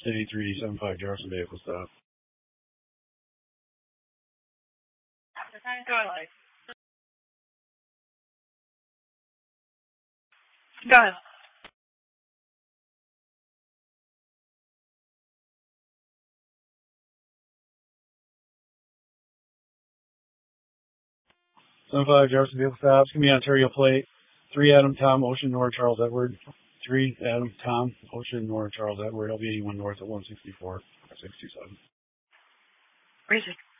City 375 Jefferson vehicle stop. Go ahead. Go ahead. '75 Jefferson vehicle stop. It's gonna be Ontario plate. 3 Adam Tom Ocean North Charles Edward. 3 Adam Tom Ocean North Charles Edward. LB 81 North at 164 627. Where is it?